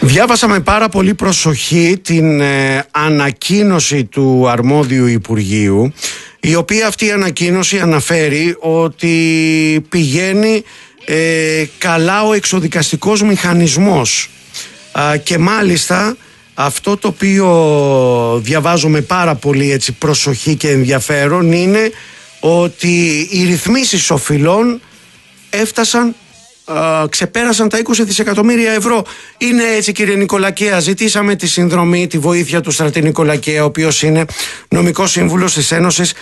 Διάβασα με πάρα πολύ προσοχή την ανακοίνωση του αρμόδιου Υπουργείου, η οποία αυτή η ανακοίνωση αναφέρει ότι πηγαίνει καλά ο εξοδικαστικός μηχανισμός και μάλιστα αυτό το οποίο διαβάζω με πάρα πολύ έτσι προσοχή και ενδιαφέρον είναι ότι οι ρυθμίσεις οφειλών ξεπέρασαν τα 20 δισεκατομμύρια ευρώ. Είναι έτσι, κύριε Νικολακέα? Ζητήσαμε τη συνδρομή, τη βοήθεια του Στρατή Νικολακέα, ο οποίος είναι νομικός σύμβουλος της Ένωσης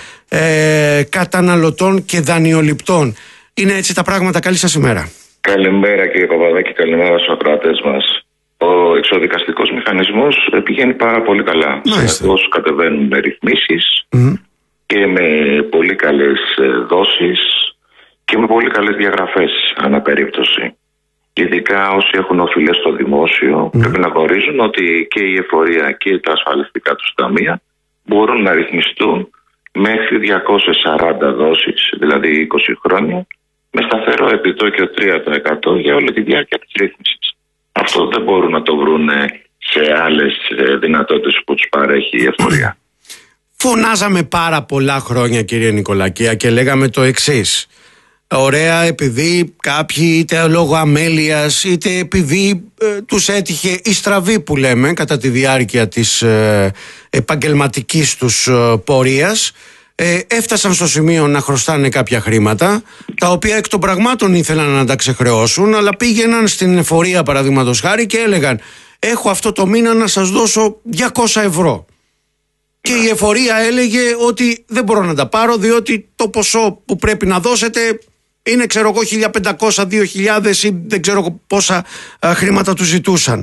Καταναλωτών και Δανειοληπτών. Είναι έτσι τα πράγματα? Καλή σας ημέρα. Καλημέρα κύριε Παπαδάκη, καλημέρα στους ακροατές μας. Ο εξοδικαστικός μηχανισμός πηγαίνει πάρα πολύ καλά. Συνεχώς κατεβαίνουν με ρυθμίσεις και με πολύ καλές δόσεις και με πολύ καλές διαγραφές ανά περίπτωση. Ειδικά όσοι έχουν οφειλές στο δημόσιο πρέπει να γνωρίζουν ότι και η εφορία και τα ασφαλιστικά τους ταμεία μπορούν να ρυθμιστούν μέχρι 240 δόσεις, δηλαδή 20 χρόνια, με σταθερό επιτόκιο 3% για όλη τη διάρκεια της ρύθμισης. Αυτό δεν μπορούν να το βρουν σε άλλες δυνατότητες που τους παρέχει η εφορία. Φωνάζαμε πάρα πολλά χρόνια, κύριε Νικολακέα, και λέγαμε το εξής. Ωραία, επειδή κάποιοι είτε λόγω αμέλειας είτε επειδή τους έτυχε η στραβή που λέμε κατά τη διάρκεια της επαγγελματικής τους πορείας, έφτασαν στο σημείο να χρωστάνε κάποια χρήματα, τα οποία εκ των πραγμάτων ήθελαν να τα ξεχρεώσουν, αλλά πήγαιναν στην εφορία παραδείγματος χάρη και έλεγαν έχω αυτό το μήνα να σας δώσω 200 ευρώ. Και η εφορία έλεγε ότι δεν μπορώ να τα πάρω, διότι το ποσό που πρέπει να δώσετε είναι, ξέρω εγώ, 1.500, 2.000 ή δεν ξέρω πόσα χρήματα του ζητούσαν.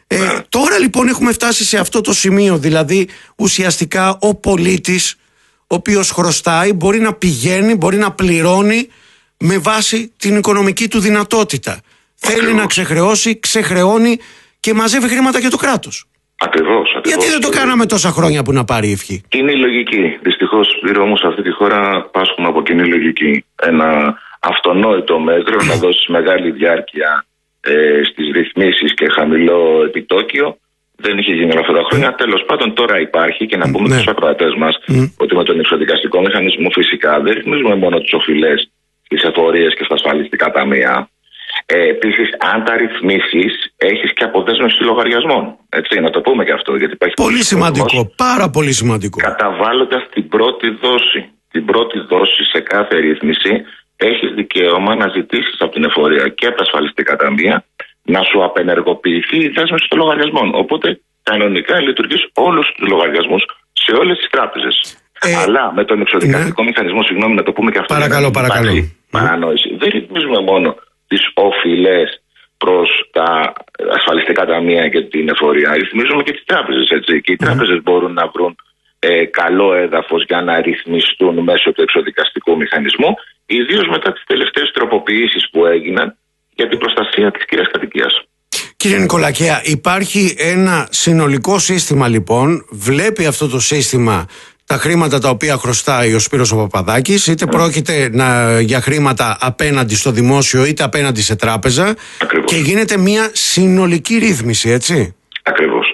Τώρα λοιπόν έχουμε φτάσει σε αυτό το σημείο, δηλαδή ουσιαστικά ο πολίτης ο οποίος χρωστάει μπορεί να πηγαίνει, μπορεί να πληρώνει με βάση την οικονομική του δυνατότητα. Θέλει να ξεχρεώσει, ξεχρεώνει και μαζεύει χρήματα και το κράτος. Ακριβώς. Γιατί δεν το κάναμε τόσα χρόνια που να πάρει ευχή? Κοινή λογική. Δυστυχώς, όμως, σε αυτή τη χώρα πάσχουμε από κοινή λογική. Ένα αυτονόητο μέτρο να δώσει μεγάλη διάρκεια στις ρυθμίσεις και χαμηλό επιτόκιο. Δεν είχε γίνει όλα αυτά τα χρόνια. Τέλος πάντων, τώρα υπάρχει και να πούμε στους ακροατές μας ότι με τον εξοδικαστικό μηχανισμό φυσικά δεν ρυθμίζουμε μόνο τις οφειλές, τις εφορίες και στα ασφαλιστικά ταμεία. Επίσης, αν τα ρυθμίσεις, έχεις και αποδέσμευση λογαριασμών. Έτσι, να το πούμε και αυτό. Γιατί υπάρχει πολύ σημαντικό, πάρα πολύ σημαντικό. Καταβάλλοντας την πρώτη δόση. Την πρώτη δόση σε κάθε ρύθμιση, έχεις δικαίωμα να ζητήσεις από την εφορία και από τα ασφαλιστικά ταμεία να σου απενεργοποιηθεί η δέσμευση των λογαριασμών. Οπότε, κανονικά λειτουργείς όλους τους λογαριασμούς σε όλες τις τράπεζες. Αλλά με τον εξοδικαστικό μηχανισμό, συγγνώμη να το πούμε και αυτό. Παρακαλώ. Παρανόηση. Δεν ρυθμίζουμε μόνο τις οφειλές προς τα ασφαλιστικά ταμεία και την εφορία. Ρυθμίζουμε και τις τράπεζες, έτσι. Και οι τράπεζες μπορούν να βρουν καλό έδαφος για να ρυθμιστούν μέσω του εξοδικαστικού μηχανισμού, ιδίως μετά τις τελευταίες τροποποιήσεις που έγιναν για την προστασία της κυρίας κατοικίας. Κύριε Νικολακέα, υπάρχει ένα συνολικό σύστημα λοιπόν, βλέπει αυτό το σύστημα τα χρήματα τα οποία χρωστάει ο Σπύρος ο Παπαδάκης, είτε πρόκειται για χρήματα απέναντι στο δημόσιο είτε απέναντι σε τράπεζα. Ακριβώς. Και γίνεται μια συνολική ρύθμιση, έτσι. Ακριβώς.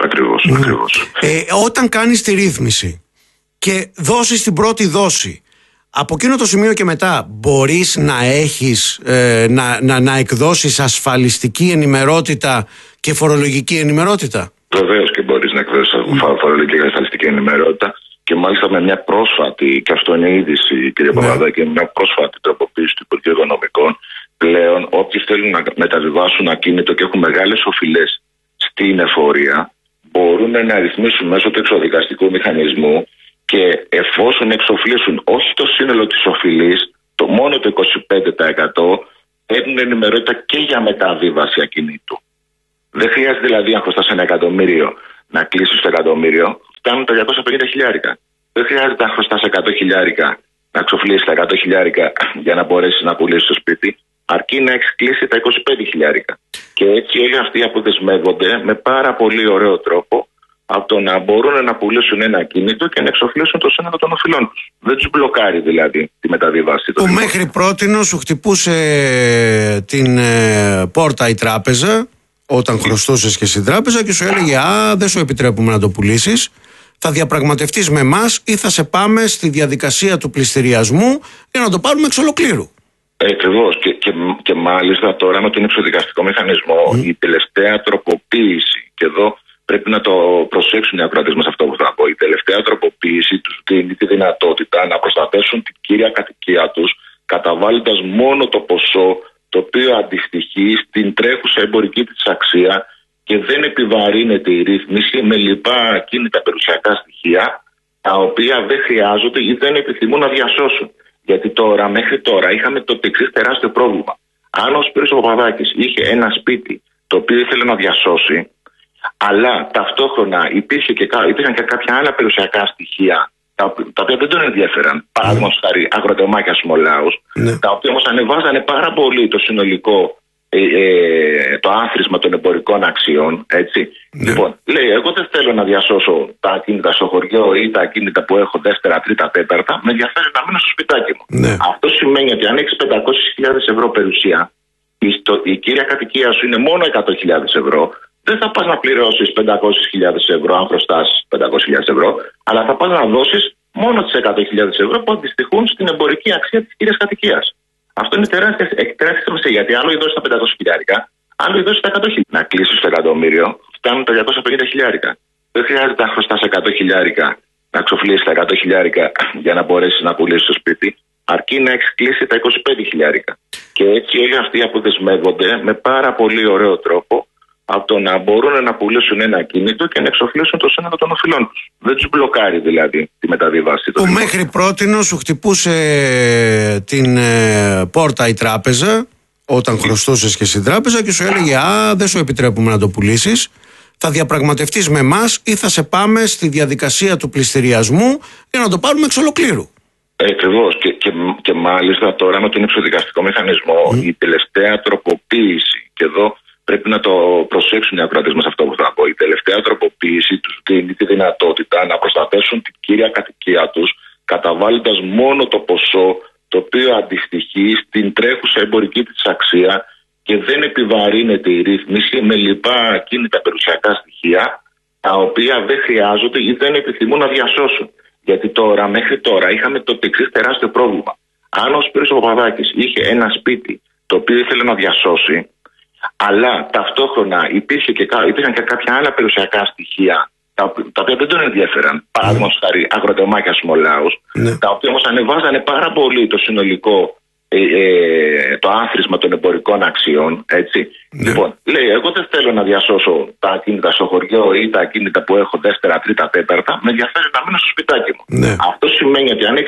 Όταν κάνεις τη ρύθμιση και δώσεις την πρώτη δόση, από εκείνο το σημείο και μετά μπορείς να έχεις να εκδώσεις ασφαλιστική ενημερότητα και φορολογική ενημερότητα? Βεβαίως και μπορείς να εκδώσεις φορολογική και ασφαλιστική ενημερότητα. Και μάλιστα με μια πρόσφατη, και αυτό είναι είδηση, κύριε Παπαδάκη, μια πρόσφατη τροποποίηση του Υπουργείου Οικονομικών, πλέον όποιοι θέλουν να μεταβιβάσουν ακίνητο και έχουν μεγάλες οφειλές στην εφορία, μπορούν να ρυθμίσουν μέσω του εξοδικαστικού μηχανισμού και εφόσον εξοφλήσουν όχι το σύνολο της οφειλής, το μόνο το 25%, έχουν ενημερότητα και για μεταβίβαση ακινήτου. Δεν χρειάζεται δηλαδή αν χρωστάς 1 εκατομμύριο να κλείσεις το εκατομμύριο. Φτάνουν τα 250.000. Δεν χρειάζεται να χρωστάς 100.000 να εξοφλήσεις τα 100.000 για να μπορέσεις να πουλήσεις το σπίτι, αρκεί να έχεις κλείσει τα 25.000. Και έτσι όλοι αυτοί αποδεσμεύονται με πάρα πολύ ωραίο τρόπο από το να μπορούν να πουλήσουν ένα ακίνητο και να εξοφλήσουν το σύνολο των οφειλών τους. Δεν τους μπλοκάρει δηλαδή τη μεταβίβαση. Που μέχρι πρότινο σου χτυπούσε την πόρτα η τράπεζα όταν χρωστούσες και στην τράπεζα και σου έλεγε δεν σου επιτρέπουμε να το πουλήσεις, θα διαπραγματευτείς με εμάς ή θα σε πάμε στη διαδικασία του πληστηριασμού για να το πάρουμε εξ ολοκλήρου. Ακριβώς. Και μάλιστα τώρα με τον εξοδικαστικό μηχανισμό η τελευταία τροποποίηση, και εδώ πρέπει να το προσέξουν οι ακροατές μας αυτό που θα πω, η τελευταία τροποποίηση τους δίνει τη δυνατότητα να προστατεύσουν την κύρια κατοικία τους, καταβάλλοντας μόνο το ποσό το οποίο αντιστοιχεί στην τρέχουσα εμπορική της αξία και δεν επιβαρύνεται η ρύθμιση με λοιπά ακίνητα περιουσιακά στοιχεία τα οποία δεν χρειάζονται ή δεν επιθυμούν να διασώσουν. Γιατί μέχρι τώρα είχαμε το εξής τεράστιο πρόβλημα. Αν ο Σπύρος Παπαδάκης είχε ένα σπίτι το οποίο ήθελε να διασώσει, αλλά ταυτόχρονα υπήρχαν και κάποια άλλα περιουσιακά στοιχεία τα οποία δεν τον ενδιαφέραν, παράδειγμα χάρη αγροτεμάκια Σμολάους, τα οποία όμως ανεβάζανε πάρα πολύ το συνολικό το άθροισμα των εμπορικών αξιών, έτσι. Λοιπόν, λέει, εγώ δεν θέλω να διασώσω τα ακίνητα στο χωριό ή τα ακίνητα που έχω δεύτερα, τρίτα, τέταρτα, με ενδιαφέρει να μείνω στο σπιτάκι μου. Αυτό σημαίνει ότι αν έχεις 500.000 ευρώ περιουσία, η κύρια κατοικία σου είναι μόνο 100.000 ευρώ, δεν θα πας να πληρώσεις 500.000 ευρώ αν χρωστάς 500.000 ευρώ, αλλά θα πας να δώσεις μόνο τις 100.000 ευρώ που αντιστοιχούν στην εμπορική αξία της κύριας κατοικίας. Αυτό είναι τεράστια σημασία, γιατί άλλο δώσεις τα 500.000, άλλο δώσεις τα 100.000. Να κλείσεις το εκατομμύριο, φτάνουν τα 250.000. Δεν χρειάζεται να χρωστάς 100.000, να ξοφλήσεις τα 100.000 για να μπορέσεις να πουλήσεις το σπίτι, αρκεί να έχεις κλείσει τα 25.000. Και έτσι όλοι αυτοί αποδεσμεύονται με πάρα πολύ ωραίο τρόπο από το να μπορούν να πουλήσουν ένα ακίνητο και να εξοφλήσουν το σύνολο των οφειλών τους. Δεν τους μπλοκάρει δηλαδή τη μεταβίβαση. Που μέχρι πρότινο σου χτυπούσε την πόρτα η τράπεζα όταν χρωστούσες και στην τράπεζα και σου έλεγε δεν σου επιτρέπουμε να το πουλήσεις, θα διαπραγματευτείς με εμάς ή θα σε πάμε στη διαδικασία του πληστηριασμού για να το πάρουμε εξ ολοκλήρου. Ακριβώς. Και μάλιστα τώρα με τον εξοδικαστικό μηχανισμό η τελευταία τροποποίηση, και εδώ πρέπει να το προσέξουν οι ακροατές μας αυτό που θα πω, η τελευταία τροποποίηση τους δίνει τη δυνατότητα να προστατεύσουν την κύρια κατοικία τους, καταβάλλοντας μόνο το ποσό το οποίο αντιστοιχεί στην τρέχουσα εμπορική της αξία και δεν επιβαρύνεται η ρύθμιση με λοιπά ακίνητα περιουσιακά στοιχεία τα οποία δεν χρειάζονται ή δεν επιθυμούν να διασώσουν. Γιατί μέχρι τώρα είχαμε το εξής τεράστιο πρόβλημα. Αν ο Σπύρος Παπαδάκης είχε ένα σπίτι το οποίο ήθελε να διασώσει, αλλά ταυτόχρονα υπήρχαν και κάποια άλλα περιουσιακά στοιχεία τα οποία δεν τον ενδιαφέραν, παράδειγμα χάρη αγροτεμάκια Σμολάους, τα οποία όμως ανεβάζανε πάρα πολύ το συνολικό το άθροισμα των εμπορικών αξιών, έτσι. Λοιπόν, λέει, εγώ δεν θέλω να διασώσω τα ακίνητα στο χωριό ή τα ακίνητα που έχω δεύτερα, τρίτα, τέταρτα, με ενδιαφέρει να μείνω στο σπιτάκι μου. Αυτό σημαίνει ότι αν έχεις